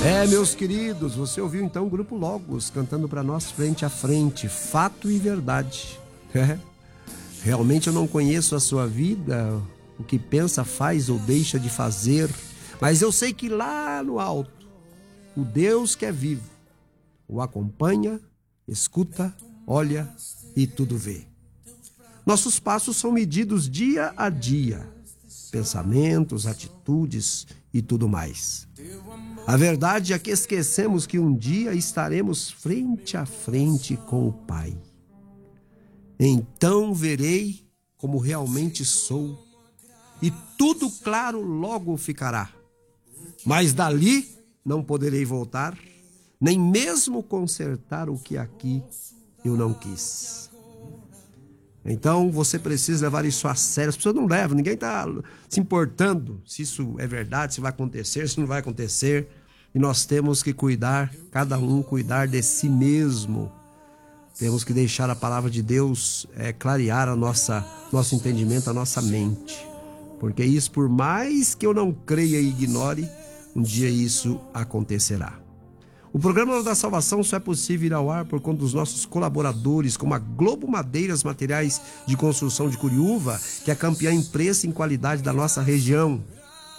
Meus queridos, você ouviu então o Grupo Logos cantando para nós frente a frente, fato e verdade. Realmente eu não conheço a sua vida, o que pensa, faz ou deixa de fazer, mas eu sei que lá no alto, o Deus que é vivo o acompanha, escuta, olha e tudo vê. Nossos passos são medidos dia a dia, pensamentos, atitudes e tudo mais. A verdade é que esquecemos que um dia estaremos frente a frente com o Pai. Então verei como realmente sou e tudo claro logo ficará. Mas dali não poderei voltar, nem mesmo consertar o que aqui eu não quis. Então você precisa levar isso a sério. As pessoas não levam, ninguém está se importando se isso é verdade, se vai acontecer, se não vai acontecer. E nós temos que cuidar, cada um cuidar de si mesmo. Temos que deixar a palavra de Deus clarear nosso entendimento, a nossa mente. Porque isso, por mais que eu não creia e ignore, um dia isso acontecerá. O programa da Salvação só é possível ir ao ar por conta dos nossos colaboradores, como a Globo Madeiras Materiais de Construção de Curiúva, que é campeã em preço e em qualidade da nossa região.